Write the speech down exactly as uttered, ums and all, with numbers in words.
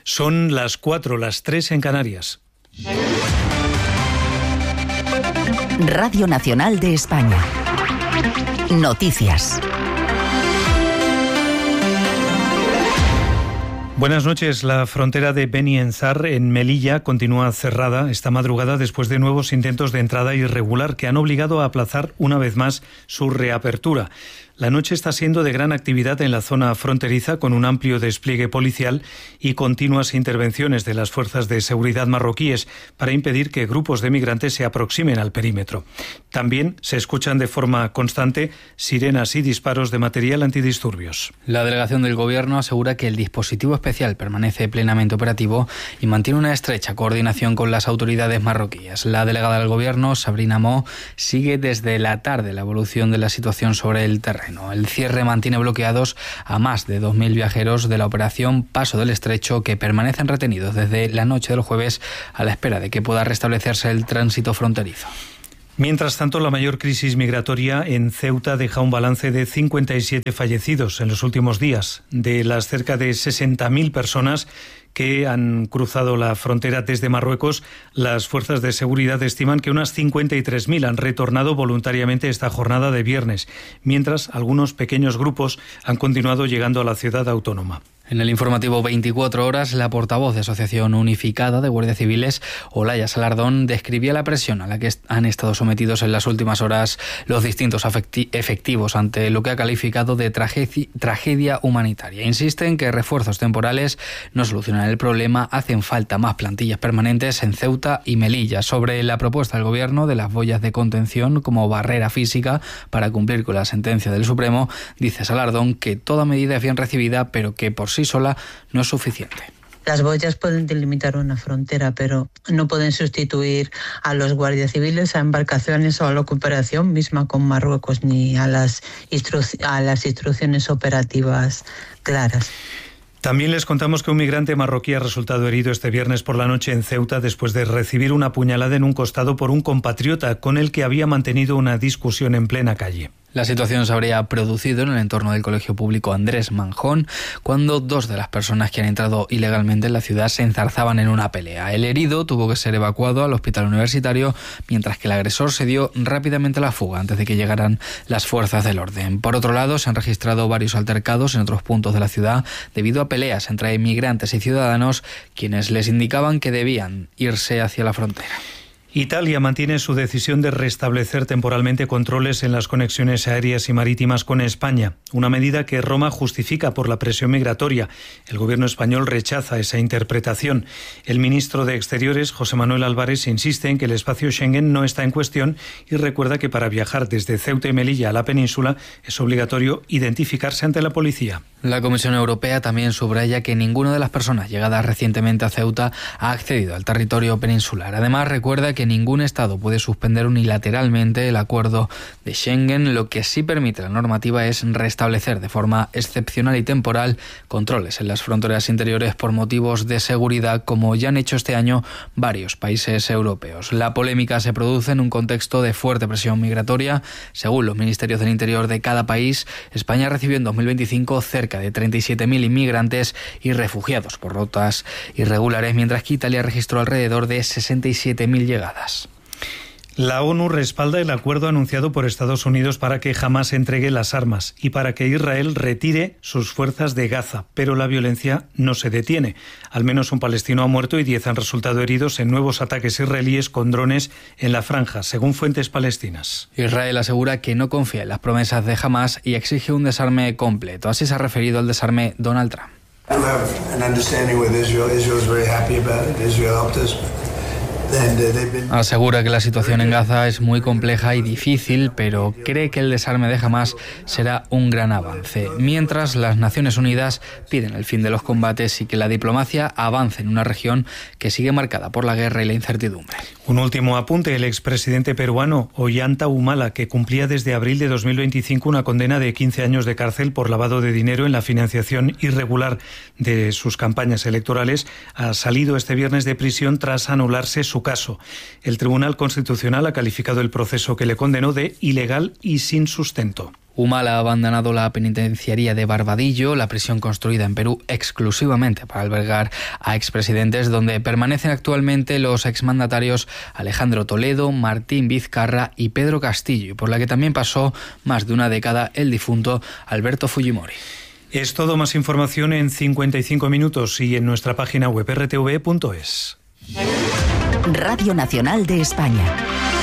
Son las cuatro, las tres en Canarias. Radio Nacional de España. Noticias. Buenas noches. La frontera de Beni Enzar, en Melilla, continúa cerrada esta madrugada después de nuevos intentos de entrada irregular que han obligado a aplazar una vez más su reapertura. La noche está siendo de gran actividad en la zona fronteriza, con un amplio despliegue policial y continuas intervenciones de las fuerzas de seguridad marroquíes para impedir que grupos de migrantes se aproximen al perímetro. También se escuchan de forma constante sirenas y disparos de material antidisturbios. La delegación del Gobierno asegura que el dispositivo especial permanece plenamente operativo y mantiene una estrecha coordinación con las autoridades marroquíes. La delegada del Gobierno, Sabrina Mo, sigue desde la tarde la evolución de la situación sobre el terreno. El cierre mantiene bloqueados a más de dos mil viajeros de la operación Paso del Estrecho, que permanecen retenidos desde la noche del jueves a la espera de que pueda restablecerse el tránsito fronterizo. Mientras tanto, la mayor crisis migratoria en Ceuta deja un balance de cincuenta y siete fallecidos en los últimos días. De las cerca de sesenta mil personas que han cruzado la frontera desde Marruecos, las fuerzas de seguridad estiman que unas cincuenta y tres mil han retornado voluntariamente esta jornada de viernes, mientras algunos pequeños grupos han continuado llegando a la ciudad autónoma. En el informativo veinticuatro horas, la portavoz de Asociación Unificada de Guardias Civiles, Olaya Salardón, describía la presión a la que han estado sometidos en las últimas horas los distintos efectivos ante lo que ha calificado de tragedi- tragedia humanitaria. Insiste en que refuerzos temporales no solucionan el problema, hacen falta más plantillas permanentes en Ceuta y Melilla. Sobre la propuesta del Gobierno de las boyas de contención como barrera física para cumplir con la sentencia del Supremo, dice Salardón que toda medida es bien recibida, pero que por sí sola no es suficiente. Las boyas pueden delimitar una frontera, pero no pueden sustituir a los guardias civiles, a embarcaciones o a la cooperación misma con Marruecos, ni a las, instru- a las instrucciones operativas claras. También les contamos que un migrante marroquí ha resultado herido este viernes por la noche en Ceuta después de recibir una puñalada en un costado por un compatriota con el que había mantenido una discusión en plena calle. La situación se habría producido en el entorno del Colegio Público Andrés Manjón, cuando dos de las personas que han entrado ilegalmente en la ciudad se enzarzaban en una pelea. El herido tuvo que ser evacuado al hospital universitario, mientras que el agresor se dio rápidamente a la fuga antes de que llegaran las fuerzas del orden. Por otro lado, se han registrado varios altercados en otros puntos de la ciudad debido a peleas entre inmigrantes y ciudadanos, quienes les indicaban que debían irse hacia la frontera. Italia mantiene su decisión de restablecer temporalmente controles en las conexiones aéreas y marítimas con España, una medida que Roma justifica por la presión migratoria. El gobierno español rechaza esa interpretación. El ministro de Exteriores, José Manuel Álvarez, insiste en que el espacio Schengen no está en cuestión y recuerda que para viajar desde Ceuta y Melilla a la península es obligatorio identificarse ante la policía. La Comisión Europea también subraya que ninguna de las personas llegadas recientemente a Ceuta ha accedido al territorio peninsular. Además, recuerda que ningún Estado puede suspender unilateralmente el acuerdo de Schengen. Lo que sí permite la normativa es restablecer de forma excepcional y temporal controles en las fronteras interiores por motivos de seguridad, como ya han hecho este año varios países europeos. La polémica se produce en un contexto de fuerte presión migratoria. Según los ministerios del Interior de cada país, España recibió en dos mil veinticinco cerca de treinta y siete mil inmigrantes y refugiados por rutas irregulares, mientras que Italia registró alrededor de sesenta y siete mil llegadas. La ONU respalda el acuerdo anunciado por Estados Unidos para que Hamás entregue las armas y para que Israel retire sus fuerzas de Gaza, pero la violencia no se detiene. Al menos un palestino ha muerto y diez han resultado heridos en nuevos ataques israelíes con drones en la franja, según fuentes palestinas. Israel asegura que no confía en las promesas de Hamás y exige un desarme completo. Así se ha referido al desarme Donald Trump. Asegura que la situación en Gaza es muy compleja y difícil, pero cree que el desarme de Hamás será un gran avance. Mientras, las Naciones Unidas piden el fin de los combates y que la diplomacia avance en una región que sigue marcada por la guerra y la incertidumbre. Un último apunte: el expresidente peruano Ollanta Humala, que cumplía desde abril de dos mil veinticinco una condena de quince años de cárcel por lavado de dinero en la financiación irregular de sus campañas electorales, ha salido este viernes de prisión tras anularse su su caso. El Tribunal Constitucional ha calificado el proceso que le condenó de ilegal y sin sustento. Humala ha abandonado la penitenciaría de Barbadillo, la prisión construida en Perú exclusivamente para albergar a expresidentes, donde permanecen actualmente los exmandatarios Alejandro Toledo, Martín Vizcarra y Pedro Castillo, y por la que también pasó más de una década el difunto Alberto Fujimori. Es todo. Más información en cincuenta y cinco minutos y en nuestra página web erre te ve punto es. Radio Nacional de España.